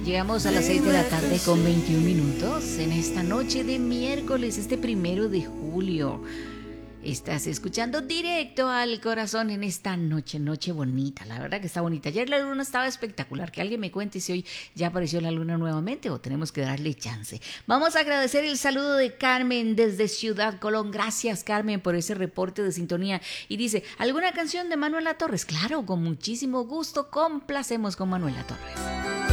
Llegamos a las 6 de la tarde con 21 minutos en esta noche de miércoles, este 1 de julio. Estás escuchando directo al corazón en esta noche bonita. La verdad que está bonita. Ayer la luna estaba espectacular. Que alguien me cuente si hoy ya apareció la luna nuevamente o tenemos que darle chance. Vamos a agradecer el saludo de Carmen desde Ciudad Colón. Gracias, Carmen, por ese reporte de sintonía. Y dice, ¿alguna canción de Manuela Torres? Claro, con muchísimo gusto complacemos con Manuela Torres.